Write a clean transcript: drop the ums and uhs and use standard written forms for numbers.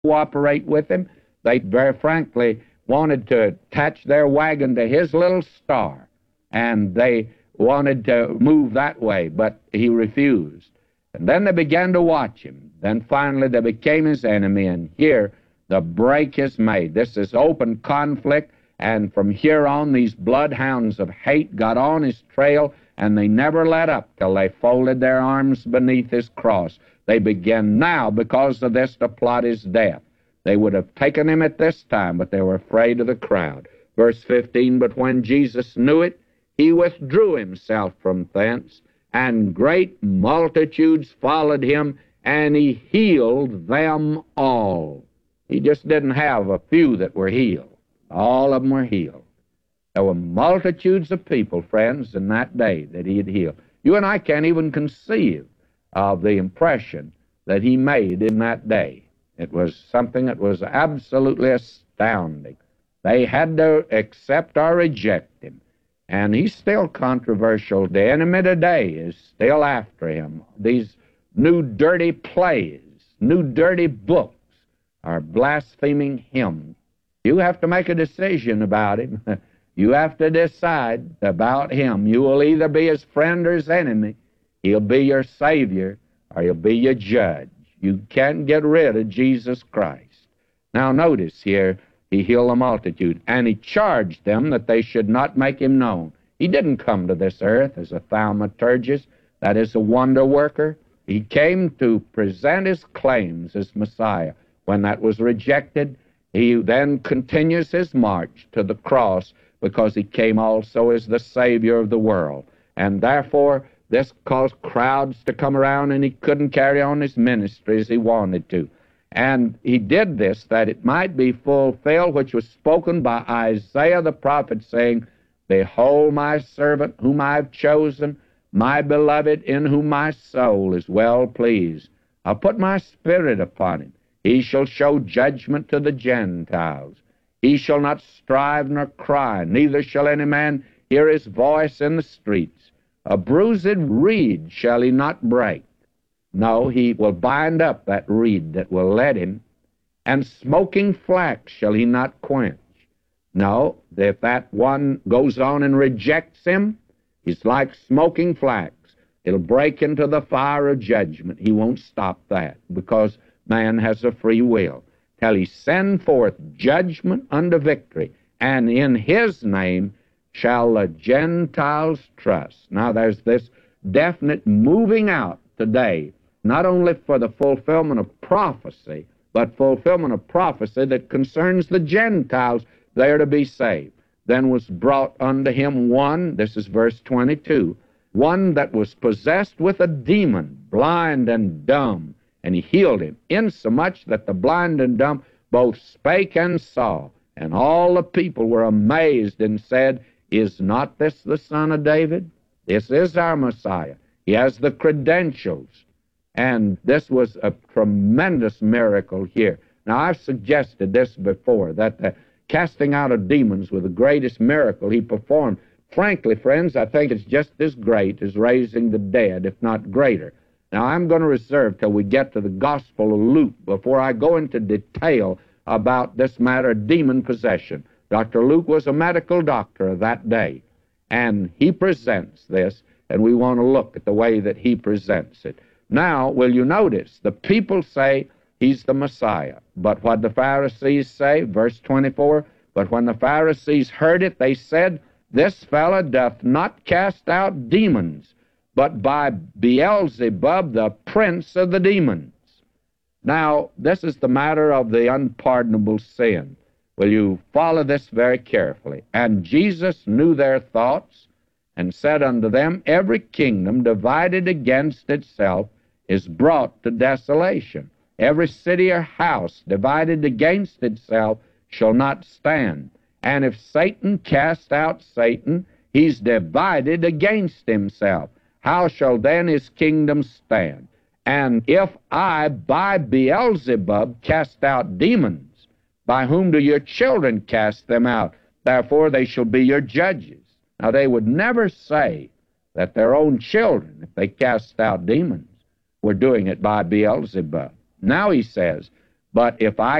cooperate with him. They very frankly wanted to attach their wagon to his little star, and they wanted to move that way, but he refused. And then they began to watch him. Then finally they became his enemy, and here the break is made. This is open conflict, and from here on these bloodhounds of hate got on his trail, and they never let up till they folded their arms beneath his cross. They begin now, because of this, to plot his death. They would have taken him at this time, but they were afraid of the crowd. Verse 15, but when Jesus knew it, he withdrew himself from thence, and great multitudes followed him, and he healed them all. He just didn't have a few that were healed. All of them were healed. There were multitudes of people, friends, in that day that he had healed. You and I can't even conceive of the impression that he made in that day. It was something that was absolutely astounding. They had to accept or reject him. And he's still controversial. The enemy today is still after him. These new dirty plays, new dirty books are blaspheming him. You have to make a decision about him. You have to decide about him. You will either be his friend or his enemy. He'll be your Savior or he'll be your judge. You can't get rid of Jesus Christ. Now notice here, he healed the multitude, and he charged them that they should not make him known. He didn't come to this earth as a thaumaturgist, that is a wonder worker. He came to present his claims as Messiah. When that was rejected, he then continues his march to the cross, because he came also as the Savior of the world. And therefore, this caused crowds to come around, and he couldn't carry on his ministry as he wanted to. And he did this that it might be fulfilled, which was spoken by Isaiah the prophet, saying, behold my servant whom I have chosen, my beloved in whom my soul is well pleased. I'll put my spirit upon him. He shall show judgment to the Gentiles. He shall not strive nor cry, neither shall any man hear his voice in the streets. A bruised reed shall he not break. No, he will bind up that reed that will let him, and smoking flax shall he not quench. No, if that one goes on and rejects him, he's like smoking flax. It'll break into the fire of judgment. He won't stop that, because man has a free will, till he send forth judgment unto victory, and in his name shall the Gentiles trust. Now there's this definite moving out today, not only for the fulfillment of prophecy, but fulfillment of prophecy that concerns the Gentiles. They are to be saved. Then was brought unto him one, this is verse 22, one that was possessed with a demon, blind and dumb, and he healed him, insomuch that the blind and dumb both spake and saw. And all the people were amazed and said, is not this the Son of David? This is our Messiah. He has the credentials. And this was a tremendous miracle here. Now, I've suggested this before, that the casting out of demons was the greatest miracle he performed. Frankly, friends, I think it's just as great as raising the dead, if not greater. Now, I'm going to reserve till we get to the Gospel of Luke before I go into detail about this matter of demon possession. Dr. Luke was a medical doctor of that day, and he presents this, and we want to look at the way that he presents it. Now, will you notice, the people say he's the Messiah, but what the Pharisees say, verse 24, but when the Pharisees heard it, they said, this fellow doth not cast out demons, but by Beelzebub, the prince of the demons. Now, this is the matter of the unpardonable sin. Will you follow this very carefully? And Jesus knew their thoughts, and said unto them, every kingdom divided against itself is brought to desolation. Every city or house divided against itself shall not stand. And if Satan cast out Satan, he's divided against himself. How shall then his kingdom stand? And if I by Beelzebub cast out demons, by whom do your children cast them out? Therefore they shall be your judges. Now they would never say that their own children, if they cast out demons, were doing it by Beelzebub. Now he says, But if I